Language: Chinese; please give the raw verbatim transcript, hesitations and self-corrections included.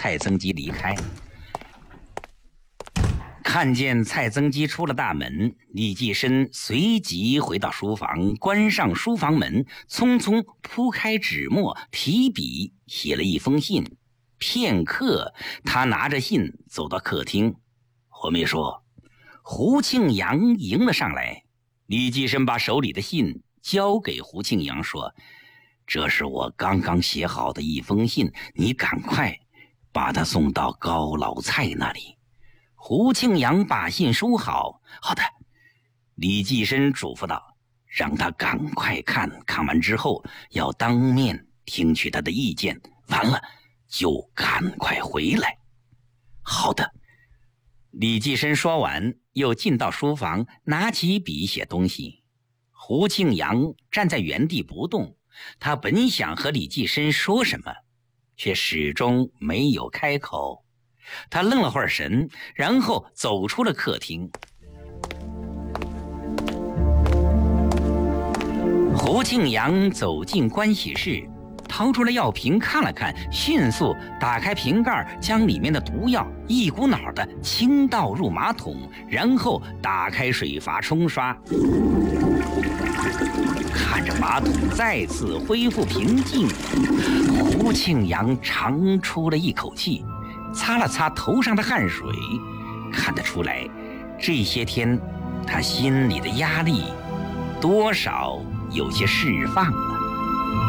蔡增基离开。看见蔡增基出了大门，李济深随即回到书房，关上书房门，匆匆铺开纸墨，提笔写了一封信。片刻，他拿着信走到客厅。火灭说，胡庆阳迎了上来。李济深把手里的信交给胡庆阳，说：这是我刚刚写好的一封信，你赶快把它送到高老蔡那里。胡庆阳把信收好。好的。李济深嘱咐道，让他赶快看，看完之后要当面听取他的意见，完了就赶快回来。好的。李济深说完，又进到书房，拿起笔写东西。胡庆阳站在原地不动，他本想和李济深说什么，却始终没有开口。他愣了会儿神，然后走出了客厅。胡庆阳走进盥洗室，掏出了药瓶看了看，迅速打开瓶盖，将里面的毒药一股脑的倾倒入马桶，然后打开水阀冲刷。看着马桶再次恢复平静，胡庆阳长出了一口气，擦了擦头上的汗水。看得出来，这些天他心里的压力多少有些释放了。